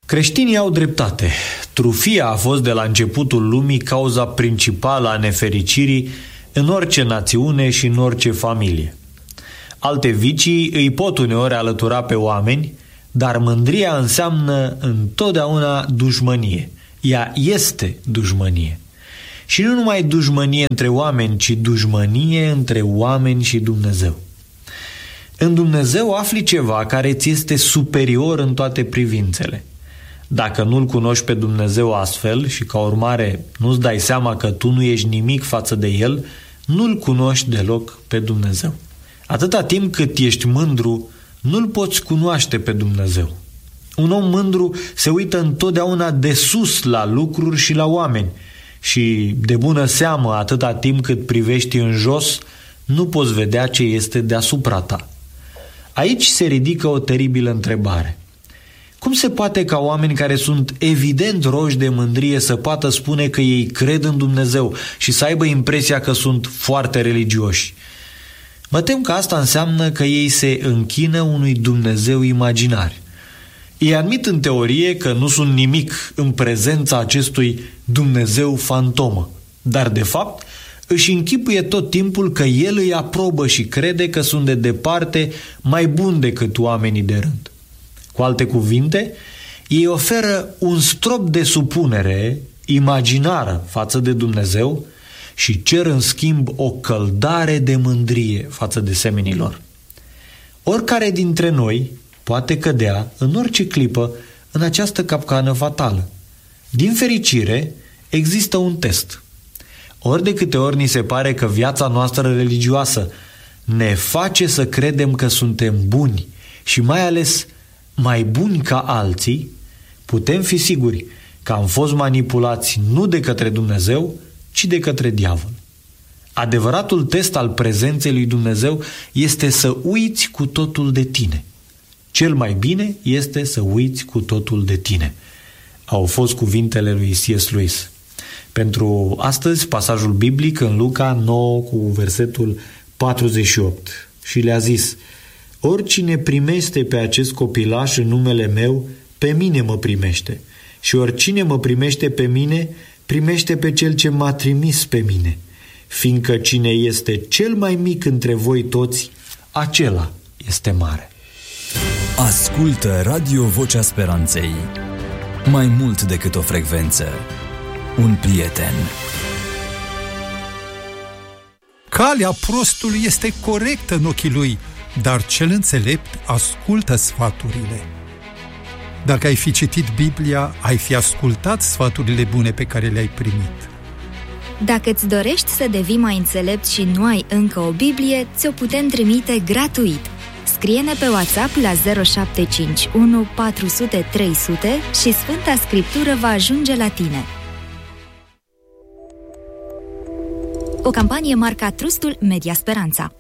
Creștinii au dreptate. Trufia a fost de la începutul lumii cauza principală a nefericirii în orice națiune și în orice familie. Alte vicii îi pot uneori alătura pe oameni, dar mândria înseamnă întotdeauna dușmănie. Ea este dușmănie. Și nu numai dușmănie între oameni, ci dușmănie între oameni și Dumnezeu. În Dumnezeu afli ceva care ți este superior în toate privințele. Dacă nu-L cunoști pe Dumnezeu astfel și ca urmare nu-ți dai seama că tu nu ești nimic față de El, nu-L cunoști deloc pe Dumnezeu. Atâta timp cât ești mândru, nu-L poți cunoaște pe Dumnezeu. Un om mândru se uită întotdeauna de sus la lucruri și la oameni și, de bună seamă, atâta timp cât privești în jos, nu poți vedea ce este deasupra ta. Aici se ridică o teribilă întrebare. Cum se poate ca oameni care sunt evident roși de mândrie să poată spune că ei cred în Dumnezeu și să aibă impresia că sunt foarte religioși? Mă tem că asta înseamnă că ei se închină unui Dumnezeu imaginar. Ei admit în teorie că nu sunt nimic în prezența acestui Dumnezeu fantomă, dar de fapt își închipuie tot timpul că El îi aprobă și crede că sunt de departe mai buni decât oamenii de rând. Cu alte cuvinte, ei oferă un strop de supunere imaginară față de Dumnezeu și cer în schimb o căldare de mândrie față de semenii lor. Oricare dintre noi poate cădea în orice clipă în această capcană fatală. Din fericire, există un test. Ori de câte ori ni se pare că viața noastră religioasă ne face să credem că suntem buni și mai ales mai buni ca alții, putem fi siguri că am fost manipulați nu de către Dumnezeu, ci de către diavol. Adevăratul test al prezenței lui Dumnezeu este să uiți cu totul de tine. Cel mai bine este să uiți cu totul de tine. Au fost cuvintele lui C.S. Lewis. Pentru astăzi, pasajul biblic în Luca 9 cu versetul 48. Și le-a zis: oricine primește pe acest copilaș în numele meu, pe mine mă primește. Și oricine mă primește pe mine, primește pe cel ce m-a trimis pe mine. Fiindcă cine este cel mai mic între voi toți, acela este mare. Ascultă Radio Vocea Speranței. Mai mult decât o frecvență, un prieten. Calea prostului este corectă în ochii lui, dar cel înțelept ascultă sfaturile. Dacă ai fi citit Biblia, ai fi ascultat sfaturile bune pe care le-ai primit. Dacă îți dorești să devii mai înțelept și nu ai încă o Biblie, ți-o putem trimite gratuit. Scrie-ne pe WhatsApp la 0751 400 300 și Sfânta Scriptură va ajunge la tine. O campanie marca Trustul Media Speranța.